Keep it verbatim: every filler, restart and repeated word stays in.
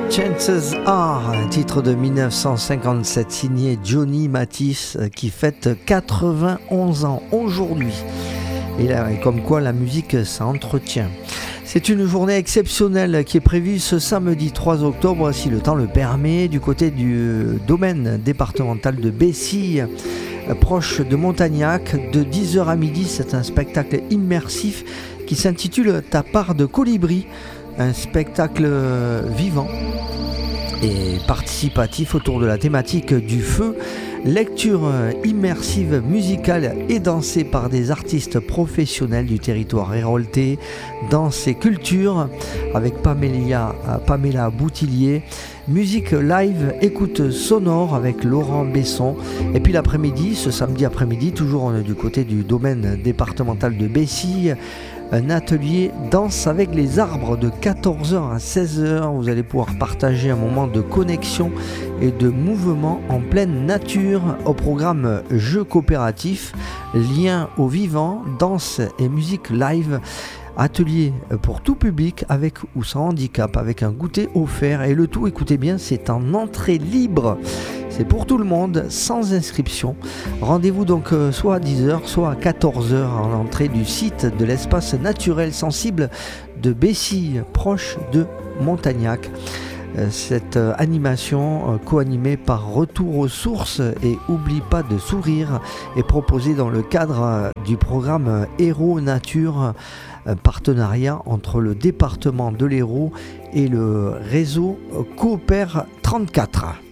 Chances Are, un titre de dix-neuf cent cinquante-sept signé Johnny Mathis qui fête quatre-vingt-onze ans aujourd'hui. Et là, comme quoi la musique, ça entretient. C'est une journée exceptionnelle qui est prévue ce samedi trois octobre, si le temps le permet, du côté du domaine départemental de Bessille, proche de Montagnac. De dix heures à midi, c'est un spectacle immersif qui s'intitule Ta part de colibri, un spectacle vivant et participatif autour de la thématique du feu. Lecture immersive musicale et dansée par des artistes professionnels du territoire héroltais, danse et culture avec Pamélia, Pamela Boutillier. Musique live, écoute sonore avec Laurent Besson. Et puis l'après-midi, ce samedi après-midi, toujours du côté du domaine départemental de Bessille, un atelier danse avec les arbres de quatorze heures à seize heures. Vous allez pouvoir partager un moment de connexion et de mouvement en pleine nature. Au programme jeux coopératifs, lien au vivant, danse et musique live. Atelier pour tout public avec ou sans handicap, avec un goûter offert. Et le tout, écoutez bien, c'est en entrée libre. C'est pour tout le monde, sans inscription. Rendez-vous donc euh, soit à dix heures, soit à quatorze heures à l'entrée du site de l'espace naturel sensible de Bessille, proche de Montagnac. Euh, cette euh, animation, euh, co-animée par Retour aux sources et Oublie pas de sourire, est proposée dans le cadre euh, du programme Héros Nature, un partenariat entre le département de l'Hérault et le réseau Coopère trente-quatre.